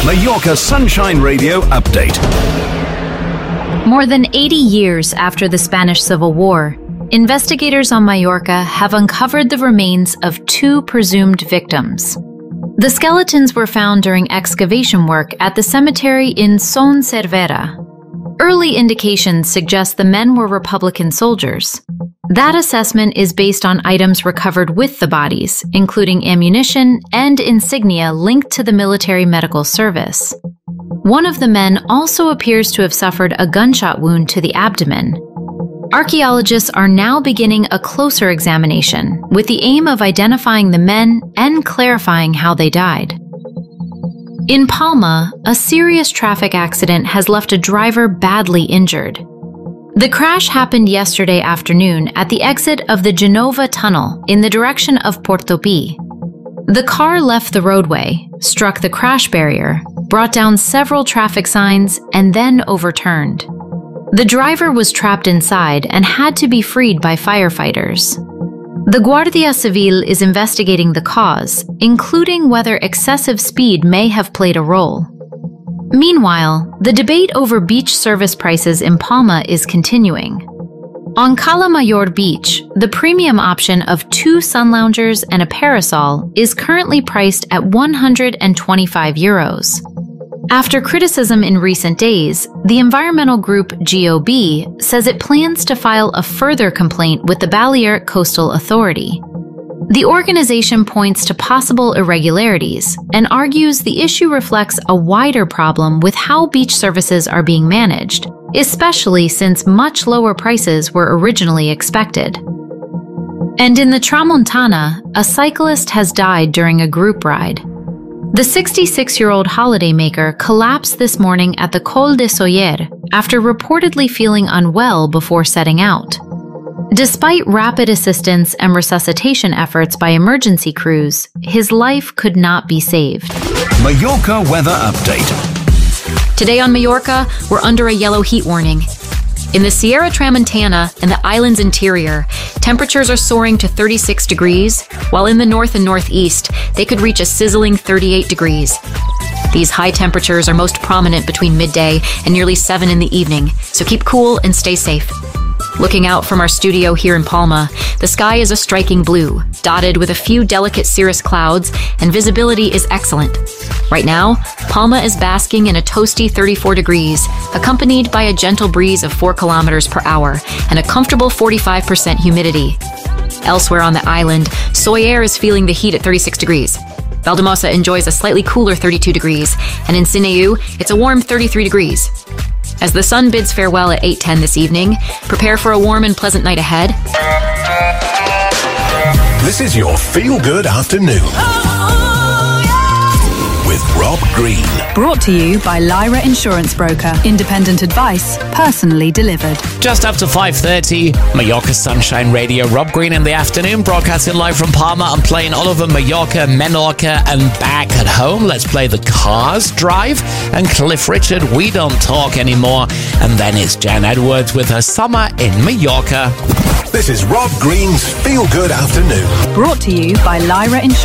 Mallorca Sunshine Radio update. More than 80 years after the Spanish Civil War, investigators on Mallorca have uncovered the remains of 2 presumed victims. The skeletons were found during excavation work at the cemetery in Son Servera. Early indications suggest the men were Republican soldiers. That assessment is based on items recovered with the bodies, including ammunition and insignia linked to the military medical service. One of the men also appears to have suffered a gunshot wound to the abdomen. Archaeologists are now beginning a closer examination with the aim of identifying the men and clarifying how they died. In Palma, a serious traffic accident has left a driver badly injured. The crash happened yesterday afternoon at the exit of the Genova Tunnel in the direction of Portopí. The car left the roadway, struck the crash barrier, brought down several traffic signs, and then overturned. The driver was trapped inside and had to be freed by firefighters. The Guardia Civil is investigating the cause, including whether excessive speed may have played a role. Meanwhile, the debate over beach service prices in Palma is continuing. On Cala Mayor Beach, the premium option of 2 sun loungers and a parasol is currently priced at €125. After criticism in recent days, the environmental group GOB says it plans to file a further complaint with the Balearic Coastal Authority. The organization points to possible irregularities and argues the issue reflects a wider problem with how beach services are being managed, especially since much lower prices were originally expected. And in the Tramontana, a cyclist has died during a group ride. The 66-year-old holidaymaker collapsed this morning at the Col de Soller after reportedly feeling unwell before setting out. Despite rapid assistance and resuscitation efforts by emergency crews, his life could not be saved. Mallorca weather update. Today on Mallorca, we're under a yellow heat warning. In the Sierra Tramontana and the island's interior, temperatures are soaring to 36 degrees, while in the north and northeast, they could reach a sizzling 38 degrees. These high temperatures are most prominent between midday and nearly 7 in the evening, so keep cool and stay safe. Looking out from our studio here in Palma, the sky is a striking blue, dotted with a few delicate cirrus clouds, and visibility is excellent. Right now, Palma is basking in a toasty 34 degrees, accompanied by a gentle breeze of 4 kilometers per hour and a comfortable 45% humidity. Elsewhere on the island, Soller is feeling the heat at 36 degrees. Valldemossa enjoys a slightly cooler 32 degrees, and in Sineu, it's a warm 33 degrees. As the sun bids farewell at 8:10 this evening, prepare for a warm and pleasant night ahead. This is your feel-good afternoon. With Rob Green. Brought to you by Lyra Insurance Broker. Independent advice, personally delivered. Just after 5:30, Mallorca Sunshine Radio. Rob Green in the afternoon, broadcasting live from Palma and playing all over Mallorca, Menorca and back at home. Let's play The Cars Drive and Cliff Richard, We Don't Talk Anymore. And then it's Jan Edwards with her Summer in Mallorca. This is Rob Green's Feel Good Afternoon. Brought to you by Lyra Insurance